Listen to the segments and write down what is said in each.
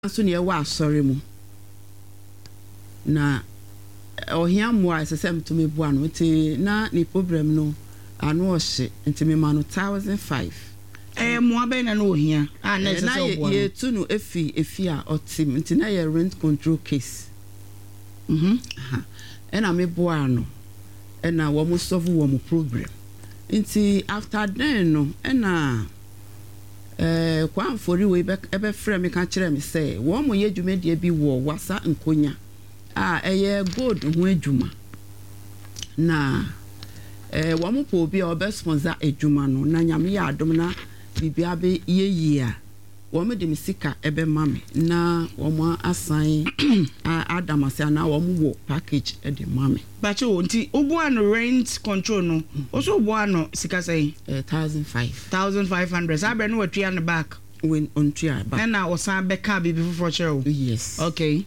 so ne wa asori mu na ohia mo a sesem to me bua no ti na ni problem no anu ohye nti me ma no 1005 mo abe na no ohia na se bua ye tu no efi a otim nti na ye rent control case ena me bua no ena wo mo solve wo mo problem nti after then no ena kwa mfori we ebe frame ka kire me say wo mo ye dwumade bi wo wasa nkonya eye gold ho adwuma na wo mo po bi obe sponsor adwuma no na nyame ya adom na bibia be yeyi a wo mo de misika ebe mame na wo mo asan adamase na wo mo wo package e de mame ba che wo nti obu no rent control no oso obu no sika say 1500 sabe no watua no back when on tua back na osan be ka bibi foforo chere yes okay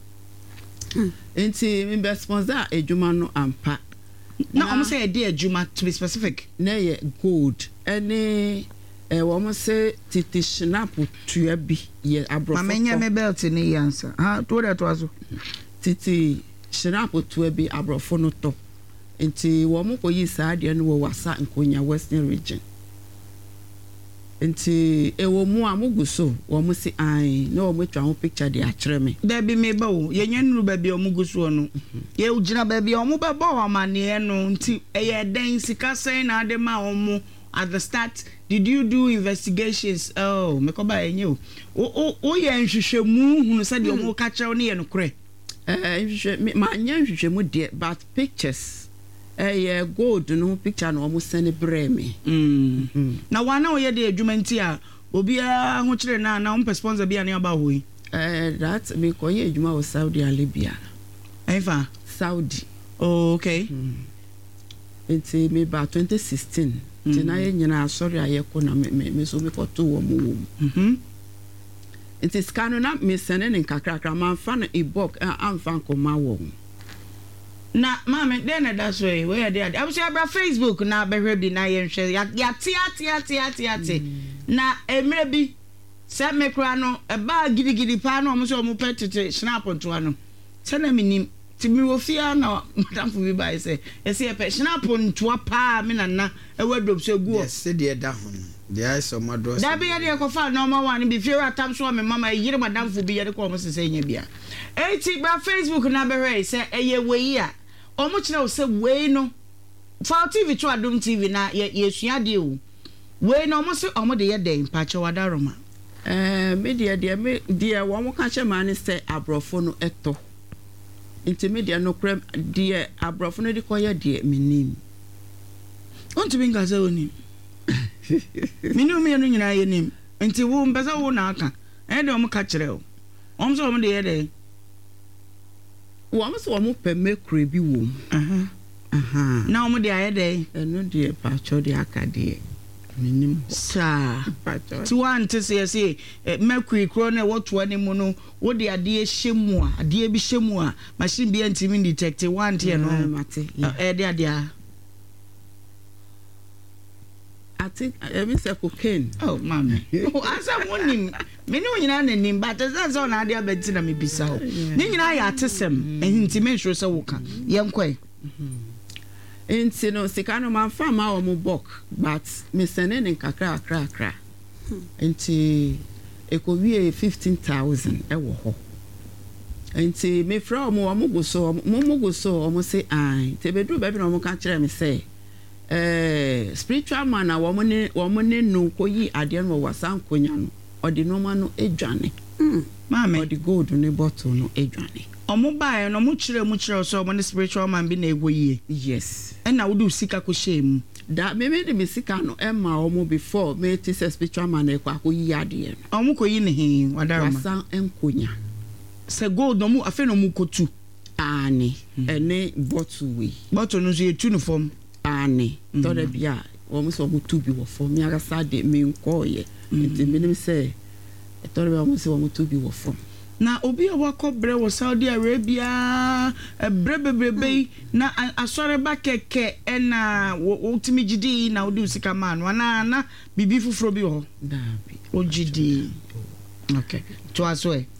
nti me sponsor adwuma no ampa na omo say e dey adwuma to be specific na ye gold any wo mo say titi snap tua bi ye abrofo mamenya me belt ni yansa to that was titi snap tua bi abrofo no to nti wo mo koyi saa de no wo wasa nkonya western region nti ewo mu amuguso wo mo si ai na wo mo twa ho picture de akere me da bi me ba wo ye nyanuru ba bi o muguso no ye ugina ba bi o mo ba ba wa mane no nti eye den sika sen na ade ma wo mo at the start did you do investigations me ko ba enye o ye nhwehwemu hunu se de o mo ka kere no ye no kure ma nya nhwehwemu de but pictures gold no picture no almost send breme na wana o ye de adwuma nti a obi a ho kire na on sponsor bia ne aba hoyi that me ko ye adwuma o Saudi Arabia aifa Saudi okay nti me ba 2016 tina ye nyina sorry ayeko na me so me ko to wo mu nti scan na me send ne kakrakra man fa no ebook amfa nkoma wo na mama den na that's way where they are abusua bra Facebook na behwe bi na ye nhwe ya tia na emre bi se me kra no e ba gidigidi pa na omo so omo petete snap onto ano se na minim ti mi wo fia na madam fu bi ba se e se pe snap onto pa me na e wadop so gu yes se de da ho de ai so madro da bi ye de ko fa na omo wan bi fia atam so me mama yire madam fu bi ye de ko omo se nya bia e ti bra Facebook na behwe se eye weyi a omo kire o se we no fa TV to Adom TV na ye sua de o we no omo se omo de ye den pa che wadaroma media de wo mo ka che man se abrofo no eto intermedia no krem de abrofo no de koye de minim onti bi ngaza oni minu me no nyina ye nim nti wo mbeza wo na aka de omo ka kire o omo se omo de ye de wo mo so wo mo pe mekure bi wo na omo de aye de eno de pacho de akade minim sa pacho ti wan te se mekure kro na woto ani mu no wo de ade hyemu a ade bi hyemu a machine bi antimi detect wan te no mate de ade a I think every cocaine. Oh, mama. Oh, as I want him. Me no nyina na nim, but that's all na ade abeti na me bisa ho. Ni nyina ya atesem, ehintime hwere se woka. Yenkwai. Enti no sika no man fa ma wo mo bok, but me sene ne kakra akra. Enti ekowie 15,000 e wo ho. Enti me fra mo go so mo say ai. Tebedu ba bi no mo ka kire me say spiritual man na wo mo ne no koyi ade no wasa nkonya no odi no ma no edwane mama odi gold no bottle no edwane omo bae no mo kire so omo ne spiritual man bi na egoyie yes na wo do sika ko shemu da me de sika no emma omo before me ti spiritual man e kwa koyi ade no omo koyi ne he wadarama wasa nkonya se gold no mo afi no mo kotu ani ene bottle no so yetu no form ani tore bia wo mo so mo tubi wo form mi aga sade me nkoye nti me nim say tore bia mo so wo mo tubi wo form na obi a wakobre wo Saudi Arabia bre bebrebe na asore ba keke na wo timi gidi na wo du sika man na bibi fufuro bi ho da bi o gidi okay to aswe